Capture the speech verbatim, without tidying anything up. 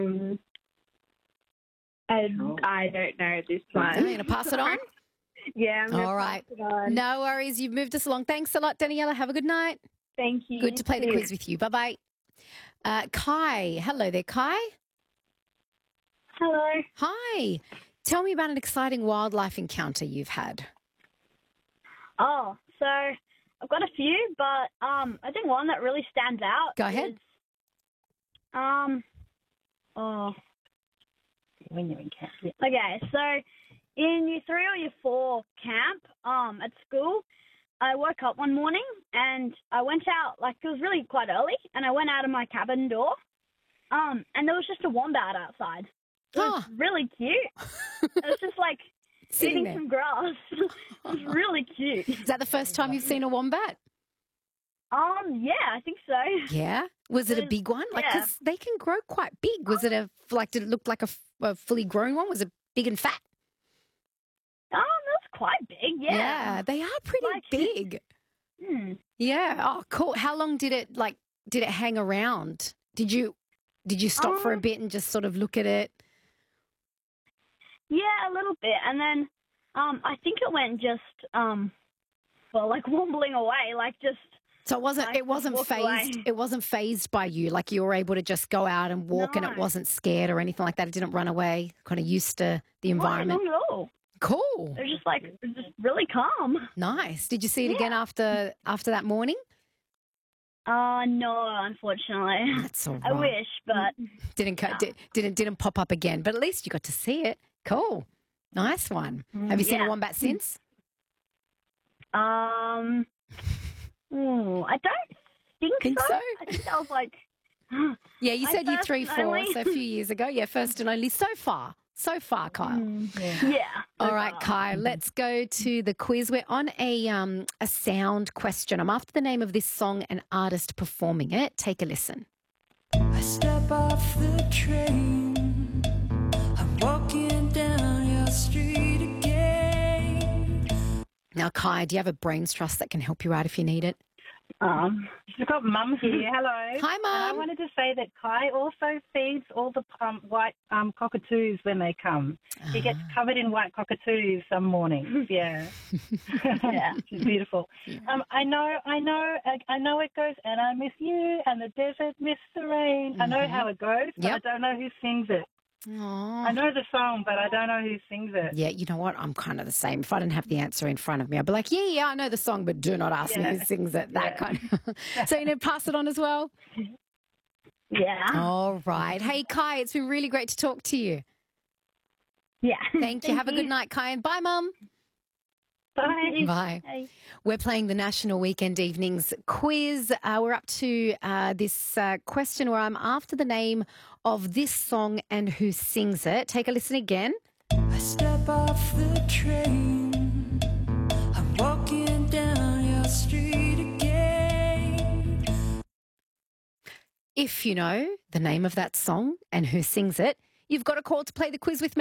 Um, and I don't know this one. Are you going to pass it on? Yeah, I'm gonna All pass right. it on. No worries. You've moved us along. Thanks a lot, Daniela. Have a good night. Thank you. Good to play the too. quiz with you. Bye-bye. Uh, Kai. Hello there, Kai. Hello. Hi. Tell me about an exciting wildlife encounter you've had. Oh, so I've got a few, but um, I think one that really stands out. Go ahead. Is, um, oh, When you're in camp. Yeah. okay. So in year three or year four camp, um, at school, I woke up one morning and I went out. Like, it was really quite early, and I went out of my cabin door. Um, and there was just a wombat outside. It was Huh. really cute. It was just like Sitting eating there. some grass. It was really cute. Is that the first time you've seen a wombat? Um, yeah, I think so. Yeah. Was it a It was- big one? Like, yeah. 'cause they can grow quite big. Was it a, like, did it look like a, f- a fully grown one? Was it big and fat? Um, that's quite big. Yeah. they are pretty Like- big. Hmm. Yeah. Oh, cool. How long did it, like, did it hang around? Did you, did you stop for a Um, bit and just sort of look at it? Yeah, a little bit, and then um, I think it went just um, well, like wobbling away, like just So it wasn't, I it just wasn't walked phased, away. it wasn't phased by you. Like you were able to just go out and walk and it No. wasn't scared or anything like that. It didn't run away, kind of used to the no, environment. not at all. Cool. It was just like it was just really calm. Nice. Did you see it again after after that morning? Uh no, unfortunately. That's all right. I wish, but Didn't co- Yeah. di- didn't didn't pop up again, but at least you got to see it. Cool. Nice one. Have you seen a yeah. wombat since? um, ooh, I don't think, Think so. so? I think I was like, Yeah, you My said you first three, and four, only. so a few years ago. Yeah, first and only. So far. So far, Kyle. yeah. All right, Kai, let's go to the quiz. We're on a um a sound question. I'm after the name of this song and artist performing it. Take a listen. I step off the train. I'm walking down your street again. Now, Kai, do you have a brains trust that can help you out if you need it? Um, we've got Mum here. Hello. Hi, And I Mum. wanted to say that Kai also feeds all the um, white um, cockatoos when they come. He gets Ah. covered in white cockatoos some mornings. Yeah, Yeah. she's beautiful. Um, I know, I know, I, I know it goes. And I miss you, and the desert miss the rain. I know how it goes, but Yep. I don't know who sings it. Aw. I know the song, but I don't know who sings it. Yeah, you know what? I'm kind of the same. If I didn't have the answer in front of me, I'd be like, yeah, yeah, I know the song, but do not ask me Yeah. who sings it. That Yeah. kind of. So you need to pass it on as well? Yeah. All right. Hey, Kai, it's been really great to talk to you. Yeah. Thank you. Have a good night, Kai, and bye, Mum. Bye. Bye. Hey. We're playing the National Weekend Evenings quiz. Uh, we're up to uh, this uh, question where I'm after the name of this song and who sings it. Take a listen again. I step off the train. I'm walking down your street again. If you know the name of that song and who sings it, you've got a call to play the quiz with me.